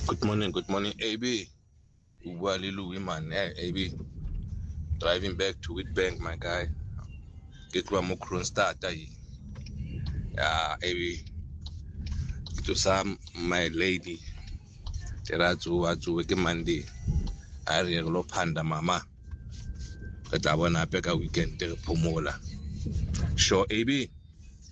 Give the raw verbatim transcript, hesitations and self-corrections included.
Good morning, good morning, A B. Wally Louis, man. Hey, A B. Driving back to Witbank, my guy. Get one more croon start. Yeah, A B. To some, my lady. Teratu, Atu, Wiki Monday. I regular panda, mama. But I want to pick a weekend to Pomola. Sure, A B.